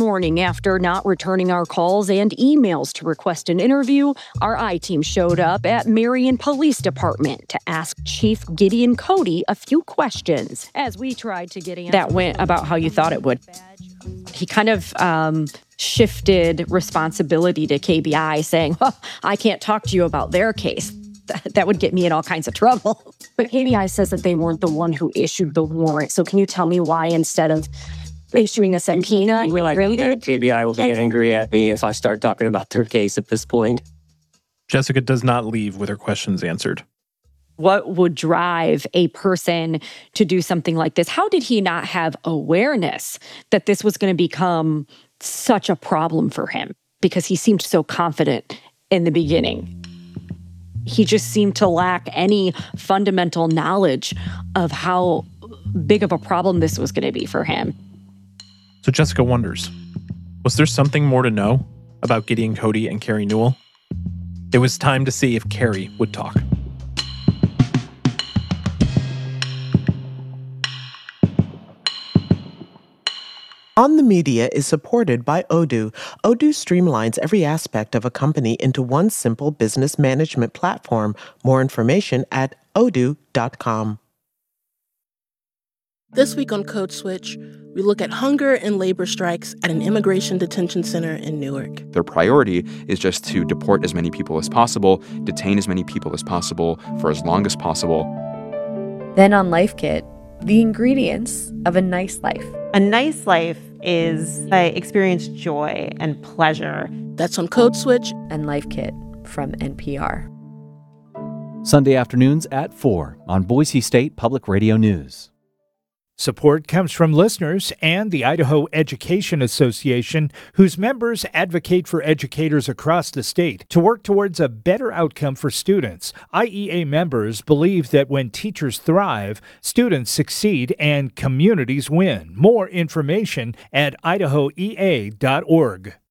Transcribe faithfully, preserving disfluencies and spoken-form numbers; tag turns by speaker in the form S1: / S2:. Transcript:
S1: morning, after not returning our calls and emails to request an interview, our I-team showed up at Marion Police Department to ask Chief Gideon Cody a few questions as we tried to get answers. That went about how you thought it would. He kind of um, shifted responsibility to K B I, saying, well, I can't talk to you about their case. That would get me in all kinds of trouble. But K B I says that they weren't the one who issued the warrant. So can you tell me why, instead of issuing a subpoena?
S2: We're like, really? K B I will get angry at me if I start talking about their case at this point.
S3: Jessica does not leave with her questions answered.
S1: What would drive a person to do something like this? How did he not have awareness that this was going to become such a problem for him? Because he seemed so confident in the beginning. He just seemed to lack any fundamental knowledge of how big of a problem this was going to be for him.
S3: So Jessica wonders, was there something more to know about Gideon Cody and Carrie Newell? It was time to see if Carrie would talk.
S4: On the Media is supported by Odoo. Odoo streamlines every aspect of a company into one simple business management platform. More information at odoo dot com.
S5: This week on Code Switch, we look at hunger and labor strikes at an immigration detention center in Newark.
S6: Their priority is just to deport as many people as possible, detain as many people as possible for as long as possible.
S7: Then on Life Kit, the ingredients of a nice life.
S8: A nice life is I experience joy and pleasure.
S5: That's on Code Switch
S7: and Life Kit from N P R.
S9: Sunday afternoons at four on Boise State Public Radio News.
S10: Support comes from listeners and the Idaho Education Association, whose members advocate for educators across the state to work towards a better outcome for students. I E A members believe that when teachers thrive, students succeed and communities win. More information at idaho e a dot org.